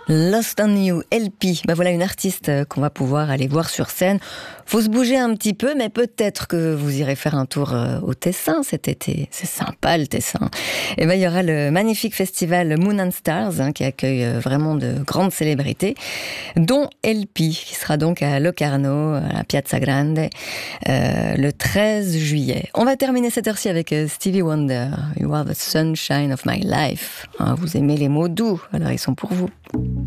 Lost on You, LP. Voilà une artiste qu'on va pouvoir aller voir sur scène. Faut se bouger un petit peu, mais peut-être que vous irez faire un tour au Tessin cet été. C'est sympa le Tessin. Et il y aura le magnifique festival Moon and Stars qui accueille vraiment de grandes célébrités, dont LP, qui sera donc à Locarno, à la Piazza Grande, le 13 juillet. On va terminer cette heure-ci avec Stevie Wonder. You are the sunshine of my life. Vous aimez les mots doux, alors ils sont pour vous.